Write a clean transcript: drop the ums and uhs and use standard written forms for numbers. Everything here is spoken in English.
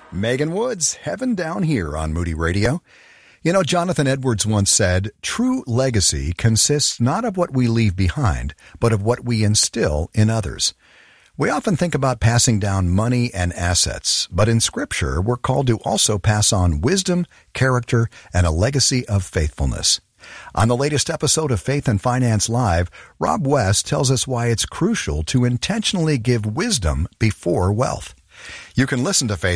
Megan Woods, Heaven Down Here on Moody Radio. You know, Jonathan Edwards once said, true legacy consists not of what we leave behind, but of what we instill in others. We often think about passing down money and assets, but in Scripture, we're called to also pass on wisdom, character, and a legacy of faithfulness. On the latest episode of Faith and Finance Live, Rob West tells us why it's crucial to intentionally give wisdom before wealth. You can listen to Faith